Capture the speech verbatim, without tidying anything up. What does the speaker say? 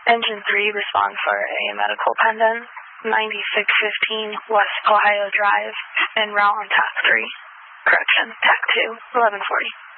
Engine three, respond for a medical pendant, ninety-six fifteen West Ohio Drive, en route on T A C three. Correction, T A C two, eleven forty.